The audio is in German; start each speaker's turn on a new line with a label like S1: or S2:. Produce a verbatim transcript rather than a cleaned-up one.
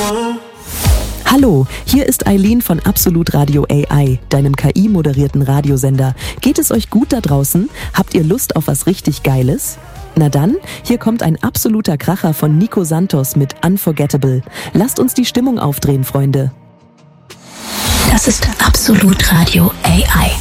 S1: Hallo, hier ist Eileen von Absolut Radio A I, deinem K I-moderierten Radiosender. Geht es euch gut da draußen? Habt ihr Lust auf was richtig Geiles? Na dann, hier kommt ein absoluter Kracher von Nico Santos mit Unforgettable. Lasst uns die Stimmung aufdrehen, Freunde.
S2: Das ist Absolut Radio A I.